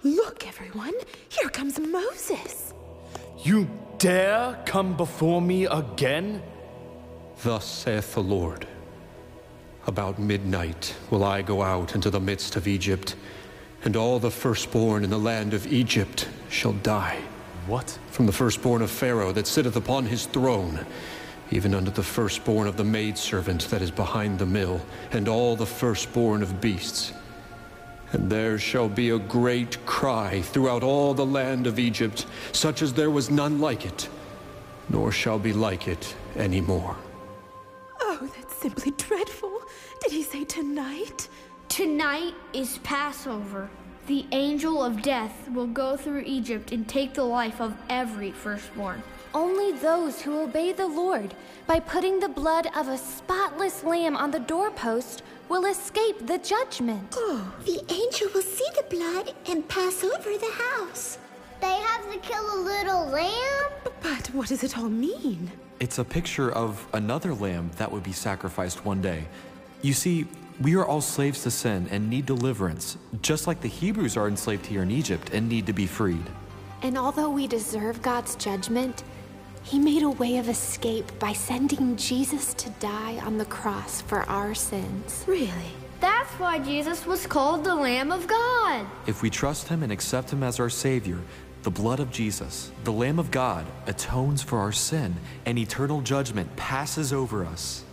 Look, everyone. Here comes Moses. You dare come before me again? Thus saith the Lord, about midnight will I go out into the midst of Egypt, and all the firstborn in the land of Egypt shall die. What? From the firstborn of Pharaoh that sitteth upon his throne, even unto the firstborn of the maidservant that is behind the mill, and all the firstborn of beasts. And there shall be a great cry throughout all the land of Egypt, such as there was none like it, nor shall be like it any more. Oh, that's simply dreadful. Did he say tonight? Tonight is Passover. The angel of death will go through Egypt and take the life of every firstborn. Only those who obey the Lord by putting the blood of a spotless lamb on the doorpost will escape the judgment. The angel will see the blood and pass over the house. They have to kill a little lamb? But what does it all mean? It's a picture of another lamb that would be sacrificed one day. You see, we are all slaves to sin and need deliverance, just like the Hebrews are enslaved here in Egypt and need to be freed. And although we deserve God's judgment, He made a way of escape by sending Jesus to die on the cross for our sins. Really? That's why Jesus was called the Lamb of God. If we trust Him and accept Him as our Savior, the blood of Jesus, the Lamb of God, atones for our sin, and eternal judgment passes over us.